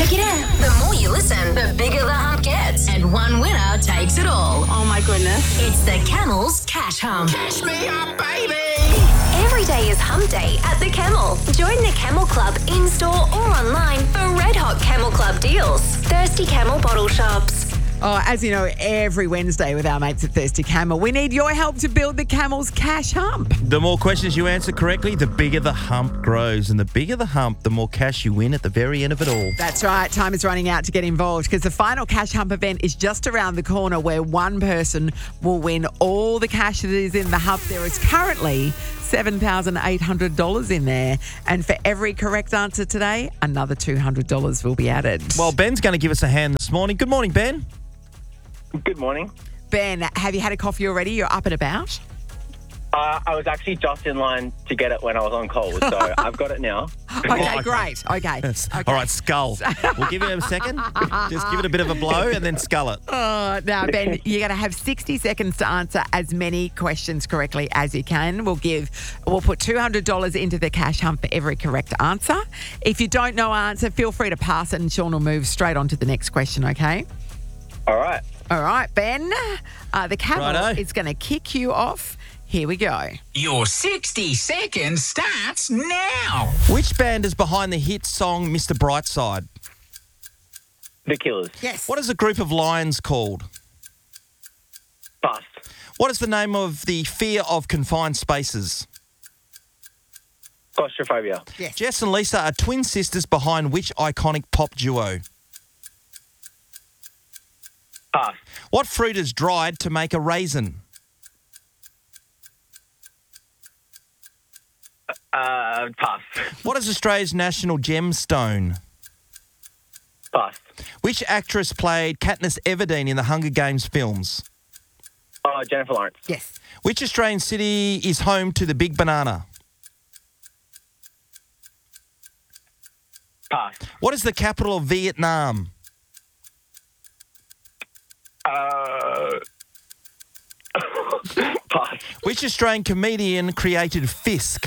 Check it out. The more you listen, the bigger the hump gets. And one winner takes it all. Oh, my goodness. It's the Camel's Cash Hump. Cash me up, baby! Every day is hump day at the Camel. Join the Camel Club in-store or online for red-hot Camel Club deals. Thirsty Camel bottle shops. Oh, as you know, every Wednesday with our mates at Thirsty Camel, we need your help to build the Camel's Cash Hump. The more questions you answer correctly, the bigger the hump grows. And the bigger the hump, the more cash you win at the very end of it all. That's right. Time is running out to get involved because the final Cash Hump event is just around the corner where one person will win all the cash that is in the hump. There is currently $7,800 in there. And for every correct answer today, another $200 will be added. Well, Ben's going to give us a hand this morning. Good morning, Ben. Good morning. Ben, have you had a coffee already? You're up and about? I was actually just in line to get it when I was on call, so I've got it now. Okay, great. Okay. All right, skull. We'll give it a second. Just give it a bit of a blow and then skull it. Now, Ben, you're going to have 60 seconds to answer as many questions correctly as you can. We'll put $200 into the cash hump for every correct answer. If you don't know our answer, feel free to pass it and Sean will move straight on to the next question, okay? All right. All right, Ben. The Camel Righto. is going to kick you off. Here we go. Your 60 seconds starts now. Which band is behind the hit song Mr. Brightside? The Killers. Yes. What is a group of lions called? Bust. What is the name of the fear of confined spaces? Claustrophobia. Yes. Jess and Lisa are twin sisters behind which iconic pop duo? Pass. What fruit is dried to make a raisin? Pass. What is Australia's national gemstone? Pass. Which actress played Katniss Everdeen in the Hunger Games films? Oh, Jennifer Lawrence. Yes. Which Australian city is home to the Big Banana? Pass. What is the capital of Vietnam? Pass. Which Australian comedian created Fisk?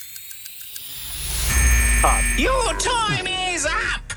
Your time is up.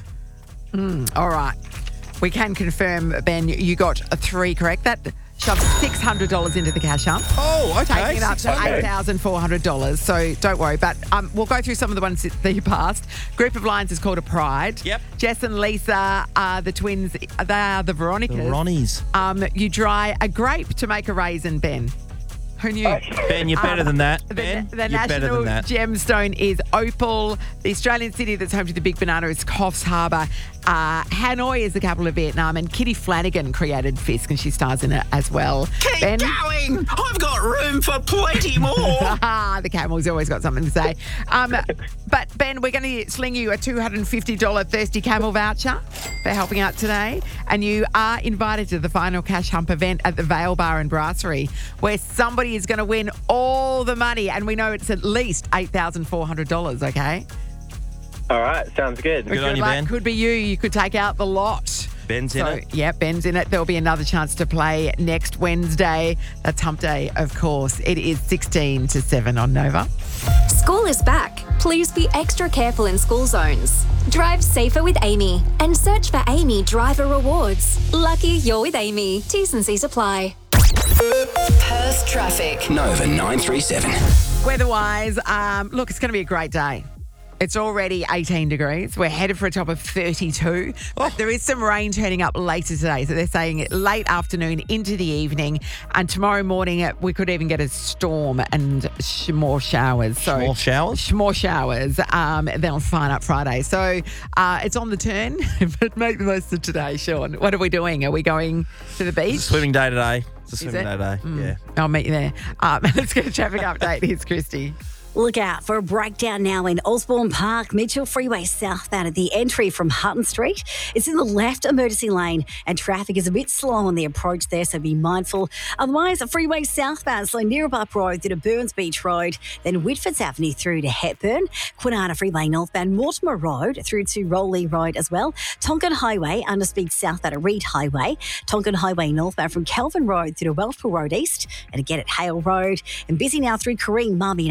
All right. We can confirm, Ben, you got 3 correct. That shoves $600 into the cash hump. Oh, okay. Taking it up to $8,400. So don't worry. But we'll go through some of the ones that you passed. Group of Lions is called a Pride. Yep. Jess and Lisa are the twins. They are the Veronicas. The Ronnies. You dry a grape to make a raisin, Ben. Who knew? Ben, you're better than that. The Ben, you're better national than that. gemstone is opal. The Australian city that's home to the Big Banana is Coffs Harbour. Hanoi is the capital of Vietnam, and Kitty Flanagan created Fisk, and she stars in it as well. Keep Ben? going. I've got room for plenty more. The Camel's always got something to say. But Ben, we're going to sling you a $250 Thirsty Camel voucher for helping out today, and you are invited to the final Cash Hump event at the Vale Bar and Brasserie, where somebody is going to win all the money, and we know it's at least $8,400. Okay. All right. Sounds good. Good on you, luck. Ben. Could be you. You could take out the lot. Ben's in it. Yeah, Ben's in it. There'll be another chance to play next Wednesday. That's Hump Day, of course. It is 16 to 7 on Nova. School is back. Please be extra careful in school zones. Drive safer with Amy and search for Amy Driver Rewards. Lucky you're with Amy. T's and C's apply. Perth traffic. Nova 937. Weather-wise, look, it's going to be a great day. It's already 18 degrees. We're headed for a top of 32. But there is some rain turning up later today. So they're saying late afternoon into the evening. And tomorrow morning, we could even get a storm and more showers. So More showers? More showers. Then on Fine Up Friday. So it's on the turn. But make the most of today, Sean. What are we doing? Are we going to the beach? It's a swimming day today. It's a Is swimming it? day today. Yeah. I'll meet you there. Let's get a traffic update. Here's Christy. Look out for a breakdown now in Osborne Park, Mitchell Freeway southbound at the entry from Hutton Street. It's in the left emergency lane and traffic is a bit slow on the approach there, so be mindful. Otherwise, freeway southbound, so Neerabup Road through to Burns Beach Road, then Whitfords Avenue through to Hepburn, Kwinana Freeway northbound, Mortimer Road through to Rowley Road as well, Tonkin Highway, underspeed southbound at Reed Highway, Tonkin Highway northbound from Kelvin Road through to Welshpool Road East, and again at Hale Road, and busy now through Kareem Marmion Avenue South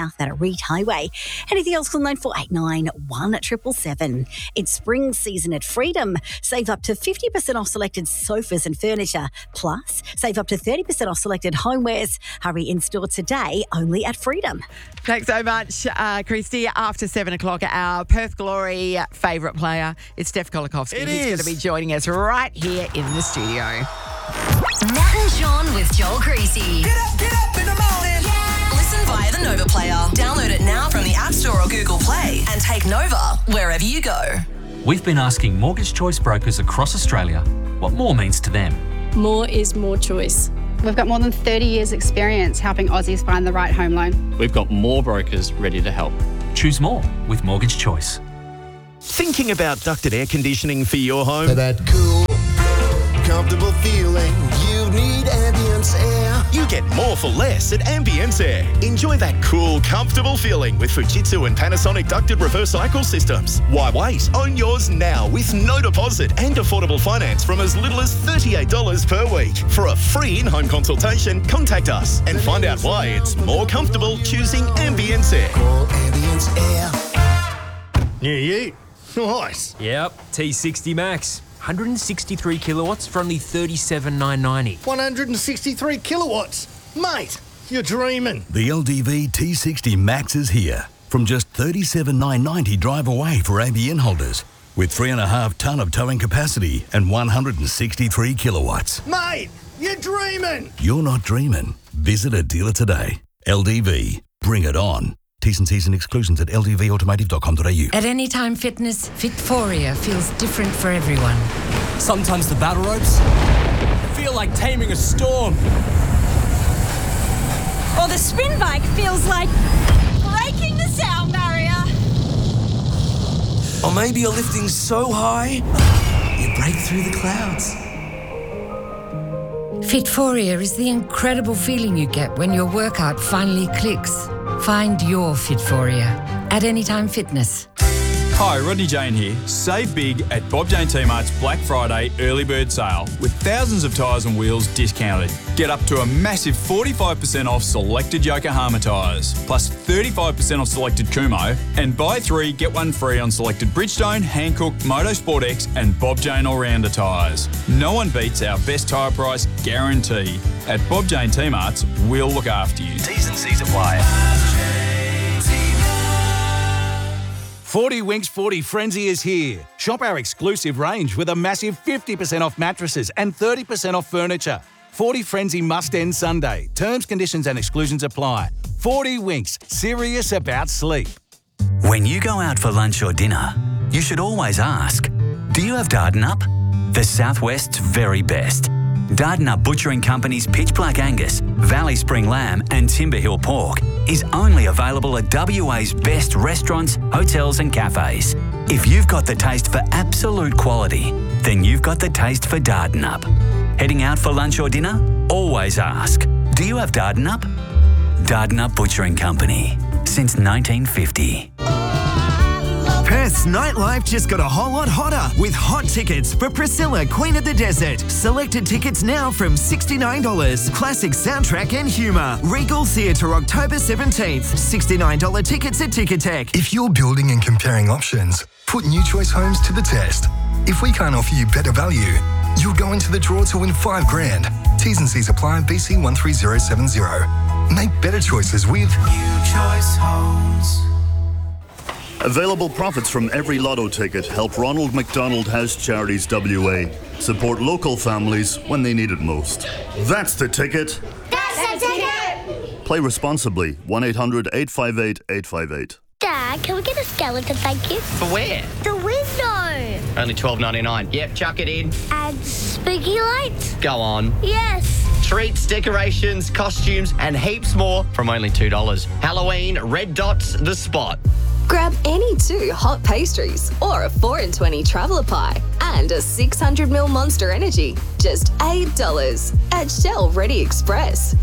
south out of Reed Highway. Anything else, call 9489 1777. It's spring season at Freedom. Save up to 50% off selected sofas and furniture. Plus, save up to 30% off selected homewares. Hurry in store today, only at Freedom. Thanks so much, Christy. After 7 o'clock, our Perth Glory favourite player is Steph Kolakowski. It He's is. going to be joining us right here in the studio. Nat and Sean with Joel Greasy. Get up in the morning. Listen via the Nova Player. Download it now from the App Store or Google Play and take Nova wherever you go. We've been asking Mortgage Choice brokers across Australia what more means to them. More is more choice. We've got more than 30 years' experience helping Aussies find the right home loan. We've got more brokers ready to help. Choose more with Mortgage Choice. Thinking about ducted air conditioning for your home? For that cool, comfortable feeling, you need Ambience Air. You get more for less at Ambience Air. Enjoy that cool, comfortable feeling with Fujitsu and Panasonic ducted reverse cycle systems. Why wait? Own yours now with no deposit and affordable finance from as little as $38 per week. For a free in-home consultation, contact us and find out why it's more comfortable choosing Ambience Air. Call Ambience Air. Yeah, you. Nice. Yep, T60 Max. 163 kilowatts for only $37,990. 163 kilowatts. Mate, you're dreaming. The LDV T60 Max is here. From just $37,990 drive away for ABN holders. With 3.5 tonne of towing capacity and 163 kilowatts. Mate, you're dreaming. You're not dreaming. Visit a dealer today. LDV. Bring it on. T's and C's and exclusions at ldvautomotive.com.au. At Anytime Fitness, Fitforia feels different for everyone. Sometimes the battle ropes feel like taming a storm. Or the spin bike feels like breaking the sound barrier. Or maybe you're lifting so high, you break through the clouds. Fitforia is the incredible feeling you get when your workout finally clicks. Find your Fitforia at Anytime Fitness. Hi, Rodney Jane here. Save big at Bob Jane T-Mart's Black Friday early bird sale with thousands of tyres and wheels discounted. Get up to a massive 45% off selected Yokohama tyres, plus 35% off selected Kumo, and buy 3, get 1 free on selected Bridgestone, Hankook, Motorsport X and Bob Jane All-Rounder tyres. No one beats our best tyre price guarantee. At Bob Jane T-Mart's, we'll look after you. T's and C's apply. 40 Winks 40 Frenzy is here. Shop our exclusive range with a massive 50% off mattresses and 30% off furniture. 40 Frenzy must end Sunday. Terms, conditions and exclusions apply. 40 Winks, serious about sleep. When you go out for lunch or dinner, you should always ask, do you have Dardanup? The Southwest's very best. Dardanup Butchering Company's Pitch Black Angus, Valley Spring Lamb and Timber Hill Pork is only available at WA's best restaurants, hotels and cafes. If you've got the taste for absolute quality, then you've got the taste for Dardanup. Heading out for lunch or dinner? Always ask, do you have Dardanup? Dardanup Butchering Company, since 1950. Perth's nightlife just got a whole lot hotter with hot tickets for Priscilla, Queen of the Desert. Selected tickets now from $69. Classic soundtrack and humour. Regal Theatre, October 17th. $69 tickets at Ticketek. If you're building and comparing options, put New Choice Homes to the test. If we can't offer you better value, you'll go into the draw to win $5,000. T's and C's apply. BC 13070. Make better choices with New Choice Homes. Available profits from every lotto ticket help Ronald McDonald House Charities WA support local families when they need it most. That's the ticket. That's the ticket. Play responsibly. 1-800-858-858. Dad, can we get a skeleton, thank you? For where? The window. Only $12.99. Yep, chuck it in. And spooky lights? Go on. Yes. Treats, decorations, costumes, and heaps more from only $2. Halloween, Red Dot's the spot. Grab any 2 hot pastries or a 4 in 20 traveller pie and a 600ml Monster Energy. Just $8 at Shell Ready Express.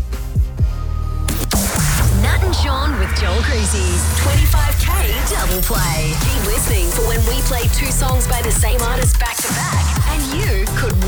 Nat and Sean with Joel Greasy's 25K double play. Keep listening for when we play 2 songs by the same artist back to back, and you could